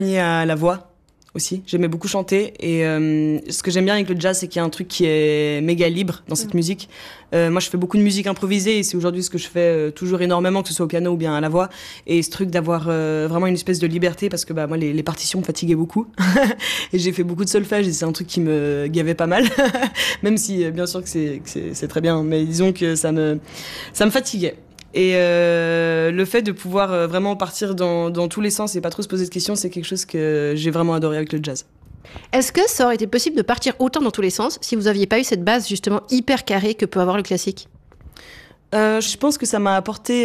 À la voix aussi, j'aimais beaucoup chanter et ce que j'aime bien avec le jazz, c'est qu'il y a un truc qui est méga libre dans cette musique. Moi je fais beaucoup de musique improvisée et c'est aujourd'hui ce que je fais toujours énormément, que ce soit au piano ou bien à la voix, et ce truc d'avoir vraiment une espèce de liberté, parce que moi les partitions me fatiguaient beaucoup et j'ai fait beaucoup de solfège et c'est un truc qui me gavait pas mal même si bien sûr que c'est très bien, mais disons que ça me fatiguait. Et le fait de pouvoir vraiment partir dans tous les sens et pas trop se poser de questions, c'est quelque chose que j'ai vraiment adoré avec le jazz. Est-ce que ça aurait été possible de partir autant dans tous les sens si vous aviez pas eu cette base justement hyper carrée que peut avoir le classique ? Je pense que ça m'a apporté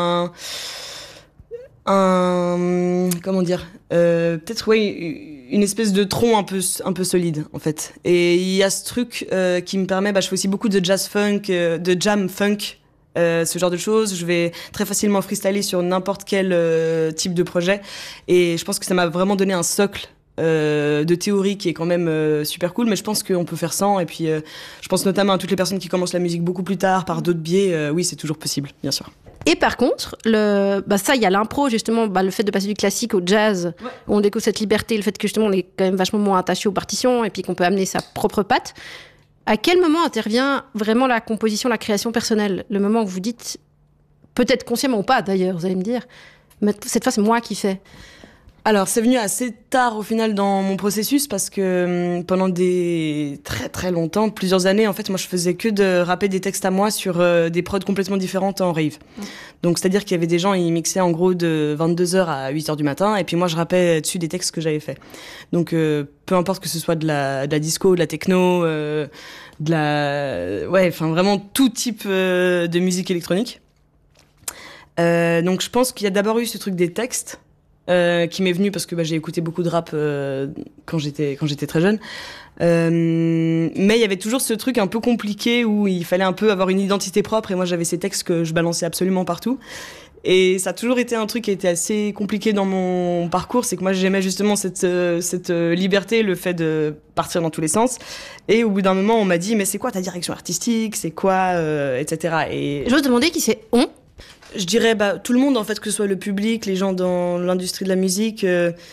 comment dire, peut-être une espèce de tronc un peu solide en fait. Et il y a ce truc qui me permet, je fais aussi beaucoup de jazz funk, de jam funk. Ce genre de choses, je vais très facilement freestyler sur n'importe quel type de projet, et je pense que ça m'a vraiment donné un socle de théorie qui est quand même super cool, mais je pense qu'on peut faire sans, et puis je pense notamment à toutes les personnes qui commencent la musique beaucoup plus tard par d'autres biais. Oui, c'est toujours possible, bien sûr. Et par contre, ça, il y a l'impro, justement, le fait de passer du classique au jazz, ouais, où on découvre cette liberté, le fait que justement on est quand même vachement moins attaché aux partitions et puis qu'on peut amener sa propre patte. À quel moment intervient vraiment la composition, la création personnelle ? Le moment où vous dites, peut-être consciemment ou pas d'ailleurs, vous allez me dire, mais cette fois c'est moi qui fais. Alors c'est venu assez tard au final dans mon processus, parce que pendant des très très longtemps, plusieurs années, en fait moi je faisais que de rapper des textes à moi sur des prods complètement différentes en rave. Donc c'est-à-dire qu'il y avait des gens, ils mixaient en gros de 22h à 8h du matin, et puis moi je rappais dessus des textes que j'avais fait. Donc peu importe que ce soit de la disco, de la techno, vraiment tout type de musique électronique. Donc je pense qu'il y a d'abord eu ce truc des textes qui m'est venu parce que j'ai écouté beaucoup de rap quand j'étais très jeune. Mais il y avait toujours ce truc un peu compliqué où il fallait un peu avoir une identité propre, et moi j'avais ces textes que je balançais absolument partout. Et ça a toujours été un truc qui a été assez compliqué dans mon parcours, c'est que moi j'aimais justement cette liberté, le fait de partir dans tous les sens. Et au bout d'un moment on m'a dit mais c'est quoi ta direction artistique, c'est quoi, etc. Et j'ose demander qui c'est on. Je dirais tout le monde en fait, que ce soit le public, les gens dans l'industrie de la musique.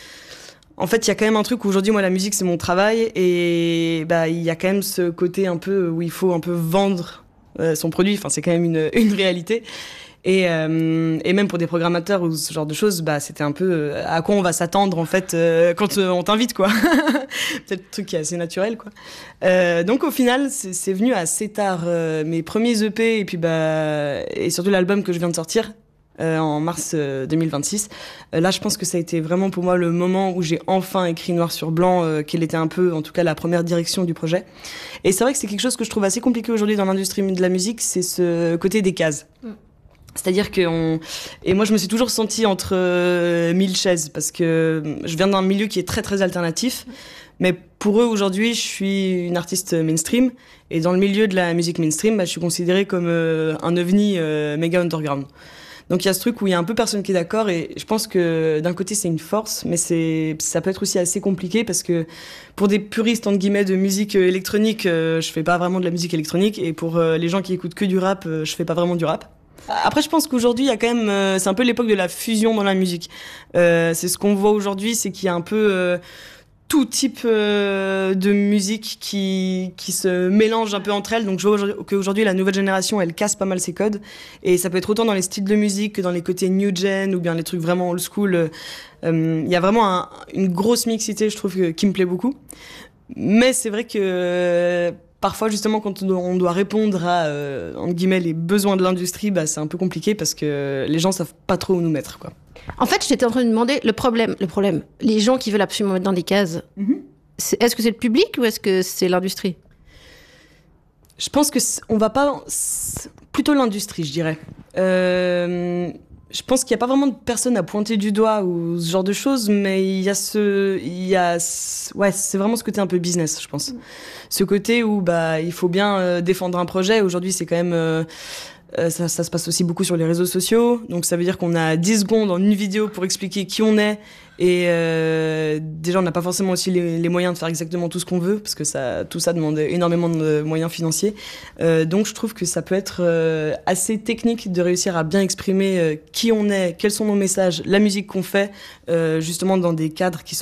En fait, il y a quand même un truc où aujourd'hui, moi, la musique, c'est mon travail, et il y a quand même ce côté un peu où il faut un peu vendre son produit. Enfin, c'est quand même une réalité. Et même pour des programmateurs ou ce genre de choses, c'était un peu à quoi on va s'attendre en fait quand on t'invite, quoi. Peut-être un truc qui est assez naturel, quoi. Donc au final, c'est venu assez tard, mes premiers EP, et puis et surtout l'album que je viens de sortir en mars 2026. Là, je pense que ça a été vraiment pour moi le moment où j'ai enfin écrit noir sur blanc quelle était un peu, en tout cas, la première direction du projet. Et c'est vrai que c'est quelque chose que je trouve assez compliqué aujourd'hui dans l'industrie de la musique, c'est ce côté des cases. C'est-à-dire et moi je me suis toujours sentie entre 1000 chaises, parce que je viens d'un milieu qui est très très alternatif, mais pour eux aujourd'hui je suis une artiste mainstream, et dans le milieu de la musique mainstream, je suis considérée comme un ovni méga underground. Donc il y a ce truc où il y a un peu personne qui est d'accord, et je pense que d'un côté c'est une force, mais ça peut être aussi assez compliqué, parce que pour des puristes entre guillemets de musique électronique, je fais pas vraiment de la musique électronique, et pour les gens qui écoutent que du rap, je fais pas vraiment du rap. Après, je pense qu'aujourd'hui, il y a quand même, c'est un peu l'époque de la fusion dans la musique. C'est ce qu'on voit aujourd'hui, c'est qu'il y a un peu tout type de musique qui se mélange un peu entre elles. Donc je vois qu'aujourd'hui, la nouvelle génération, elle casse pas mal ses codes. Et ça peut être autant dans les styles de musique que dans les côtés new gen, ou bien les trucs vraiment old school. Il y a vraiment une grosse mixité, je trouve, qui me plaît beaucoup. Mais c'est vrai que parfois, justement, quand on doit répondre à, entre guillemets, les besoins de l'industrie, c'est un peu compliqué, parce que les gens savent pas trop où nous mettre, quoi. En fait, j'étais en train de demander le problème. Les gens qui veulent absolument mettre dans des cases, est-ce que c'est le public ou est-ce que c'est l'industrie ? Je pense que on va pas... Plutôt l'industrie, je dirais. Je pense qu'il n'y a pas vraiment de personne à pointer du doigt ou ce genre de choses, mais il y a c'est vraiment ce côté un peu business, je pense. Ce côté où il faut bien défendre un projet. Aujourd'hui, c'est quand même Ça se passe aussi beaucoup sur les réseaux sociaux. Donc ça veut dire qu'on a 10 secondes en une vidéo pour expliquer qui on est. Et déjà, on n'a pas forcément aussi les moyens de faire exactement tout ce qu'on veut, parce que tout ça demande énormément de moyens financiers. Donc je trouve que ça peut être assez technique de réussir à bien exprimer qui on est, quels sont nos messages, la musique qu'on fait, justement dans des cadres qui